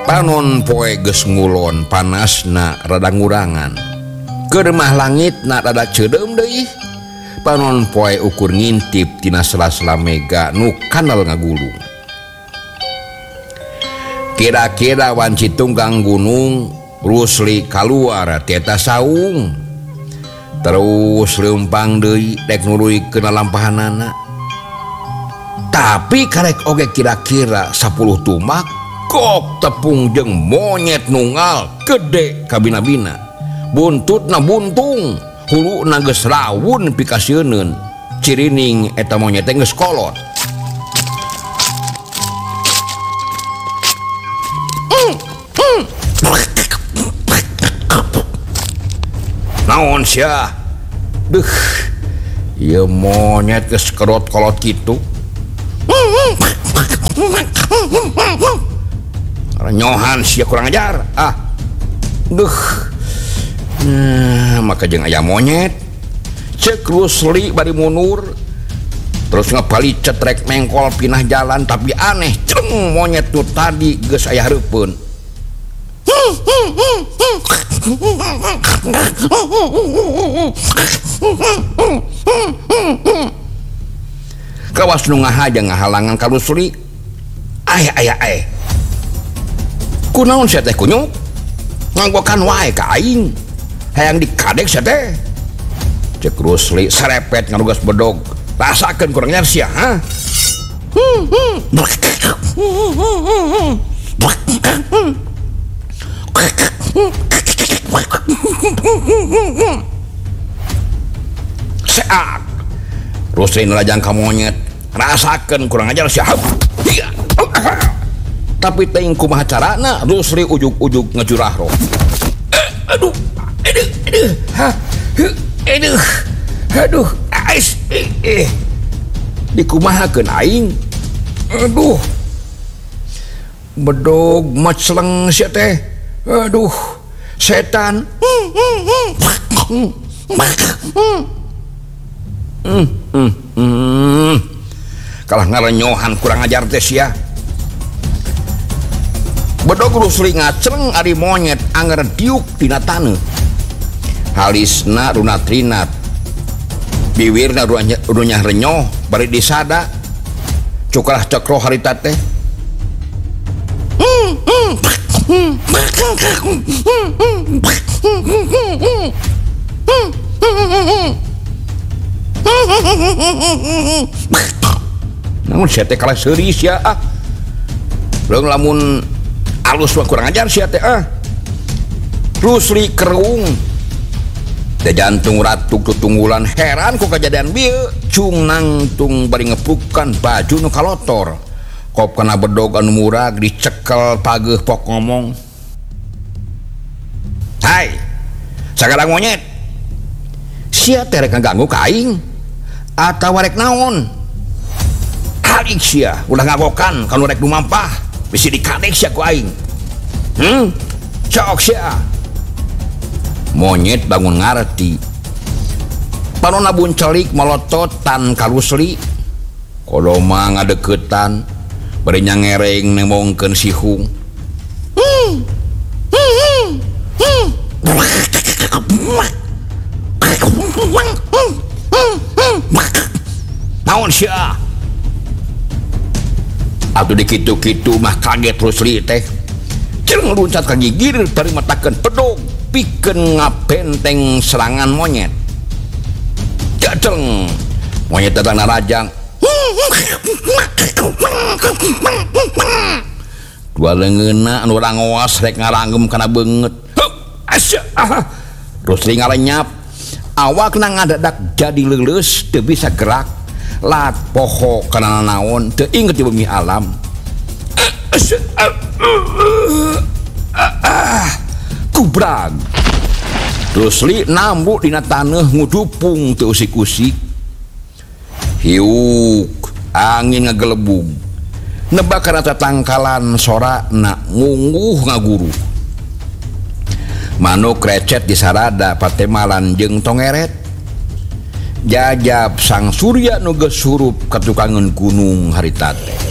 panon poe geus ngulon panasna rada ngurangan ke remah langit na rada cedem deui panon poe ukur ngintip tina sela-sela mega nu kanal ngagulung kira-kira wanci tunggang gunung Rusli kaluar tieta saung terus leumpang deui dek nuluykeun lampahanana tapi karek oge kira-kira 10 tumak kok tepung jeung monyet nunggal gede kabina-bina buntutna buntung huluna geus rawun pikasieun cirining eta monyet teh geus kolot naon sia duh ieu monyet geus kerot-kolot kitu nyohan sia kurang ajar duh maka jeung aya monyet cek Rusli bari mundur terus ngapali cetrek mengkol pinah jalan tapi aneh ceng monyet tu tadi geus aya hareupeun kawas nu ngahaja ngahalangan ka Rusli aya kunaon sia teh kunyuk nganggokan wae ka aing hayang dikadek sia teh cek Rusli serepet ngarugas bedog rasakeun kurang nyar sia ha seak Rusli nelajang ka monyet rasakeun kurang ajar sia tapi teuing kumaha carana Rusli ujug-ujug ngejurah roh aduh ais dikumahakeun aing aduh bedog macleng sia teh aduh setan kalah ngarenyohan kurang ajar teh sia bedog Rusli ngacreng ari monyet anger diuk tina taneuh halisna runat rinat biwirna runyah renyoh bari disada cukrah cekro harita teh namun sia teh kalah seuri sia leung lamun alus mah kurang ajar sia teh Rusli kereung teh jantung ratuk tutunggulan heran ku kejadian bieu cung nangtung bari ngepukan baju nu kalotor kop kana bedog anu murag dicekel pageuh pok ngomong hai sagadang monyet sia teh rek ngaganggu ka aing atawa rek naon alik sia ulah ngagokan kanu rek dumampah bisi dikadek sia ku aing sok sia monyet bangun ngarti panonna buncelik melototan ka Rusli kodoma ngadeukeutan bari nyangereng nemongkeun sihung naon sia atuh dikitu-kitu mah kaget Rusli teh jeung luncat ka gigir bari matakeun pedog pikeun ngapenteng serangan monyet jajeng monyet datang narajang dua leungeunna anu rangoas rek ngaranggem kana beungeut Rusli ngalenyap awakna ngadadak jadi leuleus teu bisa gerak lat poho kana naon teu inget di bumi alam kubrag Rusli nambu dina taneuh ngudupung teu usik-usik hiuk angin ngagelebug nebak kana tatangkalan sorana ngunguh ngaguru manuk recet di sarada patemalan jeung tongeret jajab sang surya nu geus surup ka tukangeun gunung harita teh